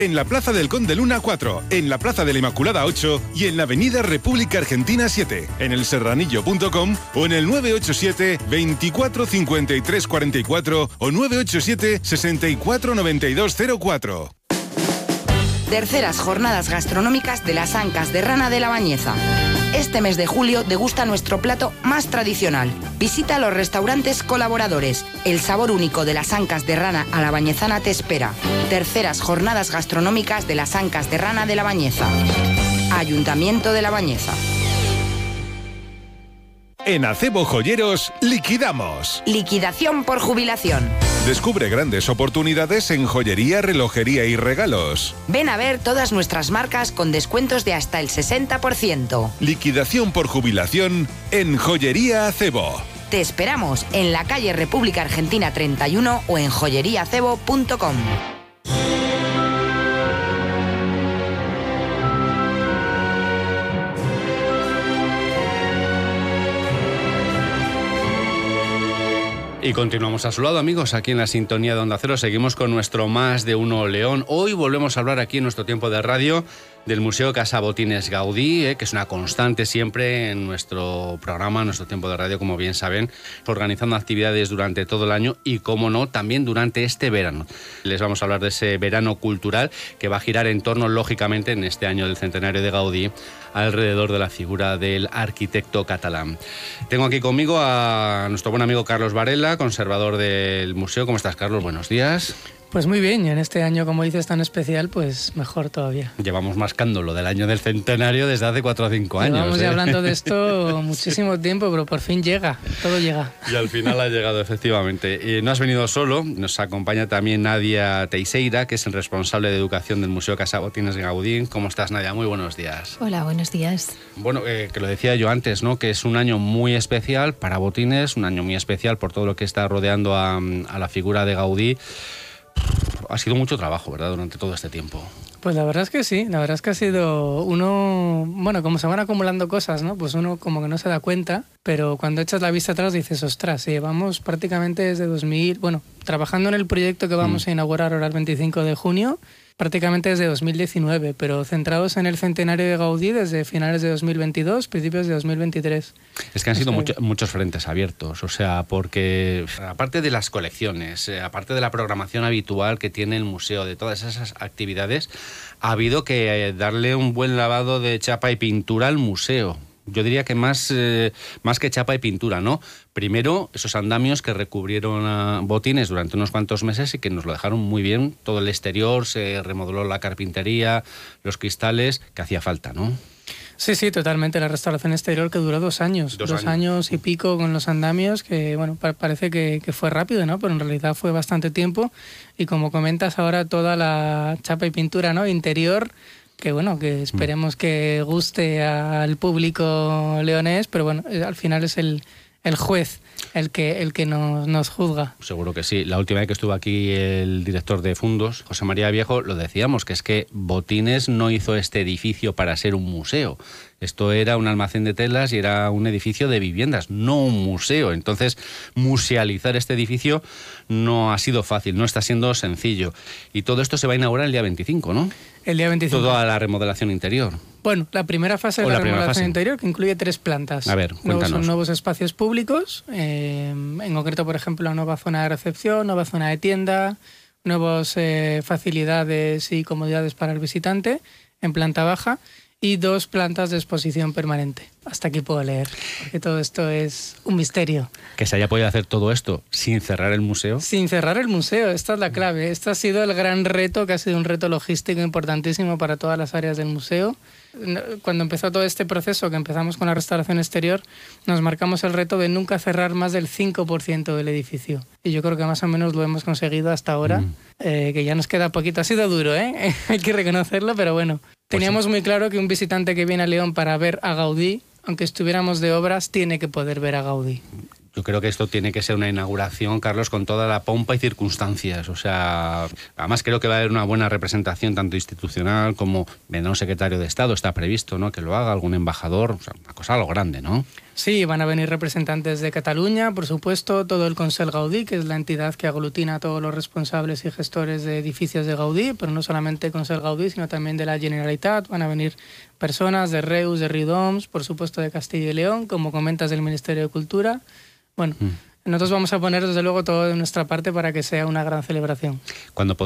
En la Plaza del Conde Luna 4, en la Plaza de la Inmaculada 8 y en la Avenida República Argentina 7, en el serranillo.com o en el 987 24 53 44 o 987 64 92 04. Terceras jornadas gastronómicas de las Ancas de Rana de la Bañeza. Este mes de julio degusta nuestro plato más tradicional. Visita los restaurantes colaboradores. El sabor único de las Ancas de Rana a la Bañezana te espera. Terceras jornadas gastronómicas de las Ancas de Rana de la Bañeza. Ayuntamiento de la Bañeza. En Acebo Joyeros, liquidamos. Liquidación por jubilación. Descubre grandes oportunidades en joyería, relojería y regalos. Ven a ver todas nuestras marcas con descuentos de hasta el 60%. Liquidación por jubilación en Joyería Acebo. Te esperamos en la calle República Argentina 31 o en joyeriaacebo.com. Y continuamos a su lado, amigos, aquí en la sintonía de Onda Cero. Seguimos con nuestro Más de Uno León. Hoy volvemos a hablar aquí en nuestro tiempo de radio del Museo Casa Botines Gaudí, que es una constante siempre en nuestro programa, en nuestro tiempo de radio, como bien saben, organizando actividades durante todo el año y, como no, también durante este verano. Les vamos a hablar de ese verano cultural que va a girar en torno, lógicamente, en este año del centenario de Gaudí, alrededor de la figura del arquitecto catalán. Tengo aquí conmigo a nuestro buen amigo Carlos Varela, conservador del museo. ¿Cómo estás, Carlos? Buenos días. Pues muy bien, y en este año, como dices, tan especial, pues mejor todavía. Llevamos mascando lo del año del centenario desde hace 4 o 5 años. Llevamos ya hablando de esto muchísimo tiempo, pero por fin llega, todo llega. Y al final ha llegado, efectivamente. Y no has venido solo, nos acompaña también Nadia Teixeira, que es el responsable de educación del Museo Casa Botines Gaudí. ¿Cómo estás, Nadia? Muy buenos días. Hola, buenos días. Bueno, que lo decía yo antes, ¿no? Que es un año muy especial para Botines, un año muy especial por todo lo que está rodeando a la figura de Gaudí. Ha sido mucho trabajo, ¿verdad?, durante todo este tiempo. Pues la verdad es que sí, la verdad es que ha sido uno... Bueno, como se van acumulando cosas, ¿no? Pues uno como que no se da cuenta, pero cuando echas la vista atrás dices, ostras, llevamos prácticamente desde 2000... Bueno, trabajando en el proyecto que vamos a inaugurar ahora el 25 de junio, prácticamente desde 2019, pero centrados en el centenario de Gaudí desde finales de 2022, principios de 2023. Es que han sido muchos frentes abiertos, o sea, porque aparte de las colecciones, aparte de la programación habitual que tiene el museo, de todas esas actividades, ha habido que darle un buen lavado de chapa y pintura al museo. Yo diría que más que chapa y pintura, ¿no? Primero, esos andamios que recubrieron a Botines durante unos cuantos meses y que nos lo dejaron muy bien. Todo el exterior, se remodeló la carpintería, los cristales, que hacía falta, ¿no? Sí, sí, totalmente. La restauración exterior que duró 2 años. 2 años y pico con los andamios, que bueno, parece que fue rápido, ¿no? Pero en realidad fue bastante tiempo. Y como comentas ahora, toda la chapa y pintura, ¿no?, interior, que bueno, que esperemos que guste al público leonés, pero bueno, al final es el juez el que nos juzga. Seguro que sí. La última vez que estuvo aquí el director de Fundos, José María Viejo, lo decíamos, que es que Botines no hizo este edificio para ser un museo. Esto era un almacén de telas y era un edificio de viviendas, no un museo. Entonces, musealizar este edificio no ha sido fácil, no está siendo sencillo. Y todo esto se va a inaugurar el día 25, ¿no? El día 25. Toda la remodelación interior. Bueno, la primera fase de la remodelación interior, que incluye 3 plantas. A ver, cuéntanos. Son nuevos espacios públicos, en concreto, por ejemplo, una nueva zona de recepción, nueva zona de tienda, nuevas facilidades y comodidades para el visitante en planta baja, y 2 plantas de exposición permanente. Hasta aquí puedo leer, porque todo esto es un misterio. Que se haya podido hacer todo esto sin cerrar el museo. Sin cerrar el museo, esta es la clave. Este ha sido el gran reto, que ha sido un reto logístico importantísimo para todas las áreas del museo. Cuando empezó todo este proceso, que empezamos con la restauración exterior, nos marcamos el reto de nunca cerrar más del 5% del edificio. Y yo creo que más o menos lo hemos conseguido hasta ahora, que ya nos queda poquito. Ha sido duro, ¿eh? Hay que reconocerlo, pero bueno. Teníamos muy claro que un visitante que viene a León para ver a Gaudí, aunque estuviéramos de obras, tiene que poder ver a Gaudí. Yo creo que esto tiene que ser una inauguración, Carlos, con toda la pompa y circunstancias. O sea, además creo que va a haber una buena representación, tanto institucional como vendrá un secretario de Estado, está previsto, ¿no?, que lo haga, algún embajador, o sea, una cosa a lo grande, ¿no? Sí, van a venir representantes de Cataluña, por supuesto, todo el Consell Gaudí, que es la entidad que aglutina a todos los responsables y gestores de edificios de Gaudí, pero no solamente Consell Gaudí, sino también de la Generalitat. Van a venir personas de Reus, de Riudoms, por supuesto de Castilla y León, como comentas, del Ministerio de Cultura. Bueno, nosotros vamos a poner desde luego todo de nuestra parte para que sea una gran celebración. ¿Cuándo